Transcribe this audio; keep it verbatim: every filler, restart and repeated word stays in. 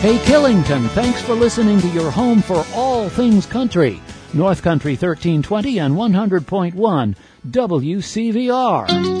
Kay Killington, thanks for listening to your home for all things country. North Country thirteen twenty and one hundred point one W C V R.